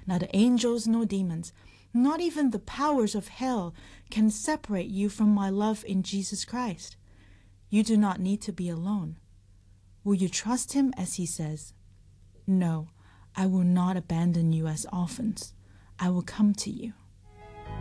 Neither angels nor demons, not even the powers of hell, can separate you from my love in Jesus Christ. You do not need to be alone. Will you trust him as he says, "No, I will not abandon you as orphans. I will come to you"?